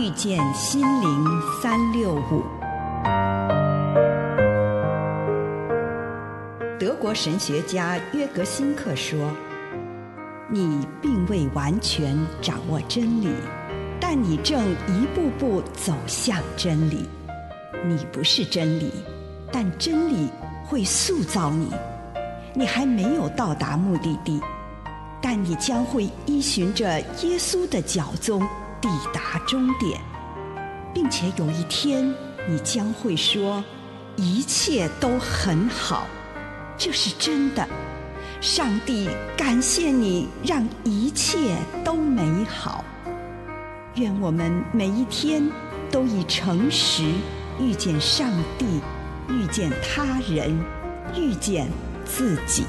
遇见心灵365。德国神学家约格辛克说，你并未完全掌握真理，但你正一步步走向真理。你不是真理，但真理会塑造你。你还没有到达目的地，但你将会依循着耶稣的脚踪抵达终点，并且有一天你将会说，一切都很好。这是真的。上帝感谢你，让一切都美好。愿我们每一天都以诚实遇见上帝，遇见他人，遇见自己。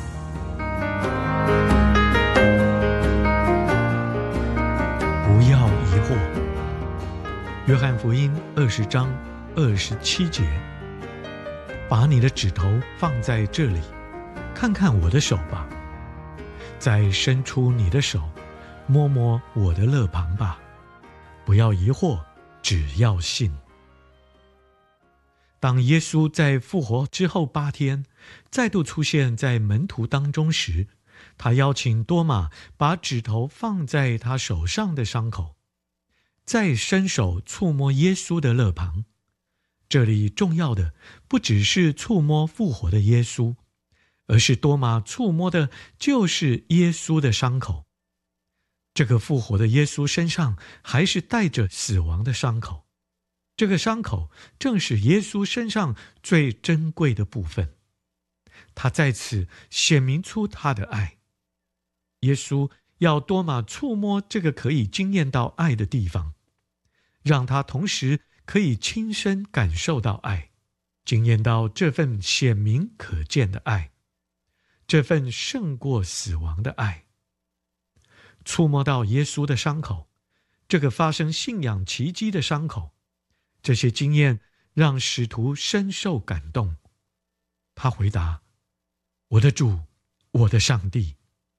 不要疑惑。约翰福音20章27节，把你的指头放在这里，看看我的手吧，再伸出你的手，摸摸我的肋旁吧。不要疑惑，只要信。当耶稣在复活之后8天再度出现在门徒当中时，他邀请多马把指头放在他手上的伤口，再伸手触摸耶稣的肋旁。这里重要的不只是触摸复活的耶稣，而是多马触摸的就是耶稣的伤口。这个复活的耶稣身上还是带着死亡的伤口，这个伤口正是耶稣身上最珍贵的部分。他在此显明出他的爱。耶稣要多马触摸这个可以经验到爱的地方，让他同时可以亲身感受到爱，经验到这份显明可见的爱，这份胜过死亡的爱。触摸到耶稣的伤口，这个发生信仰奇迹的伤口，这些经验让使徒深受感动。他回答，我的主，我的上帝。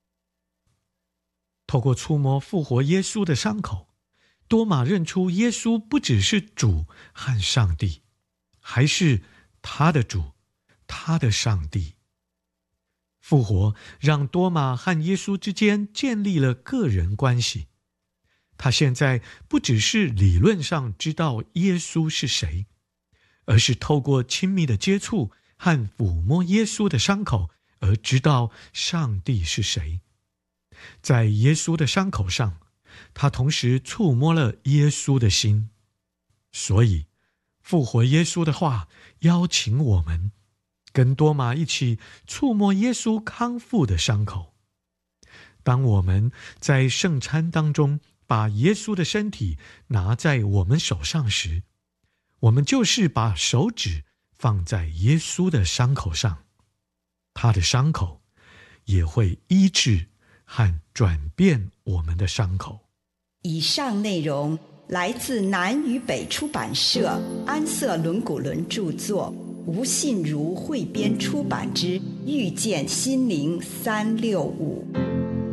透过触摸复活耶稣的伤口，多马认出耶稣不只是主和上帝，还是他的主，他的上帝。复活让多马和耶稣之间建立了个人关系。他现在不只是理论上知道耶稣是谁，而是透过亲密的接触和抚摸耶稣的伤口而知道上帝是谁。在耶稣的伤口上，他同时触摸了耶稣的心。所以复活耶稣的话邀请我们跟多马一起触摸耶稣康复的伤口。当我们在圣餐当中把耶稣的身体拿在我们手上时，我们就是把手指放在耶稣的伤口上，他的伤口也会医治和转变我们的伤口。 以上内容来自南与北出版社安瑟伦古伦著作，吴信如汇编出版之《遇见心灵365》。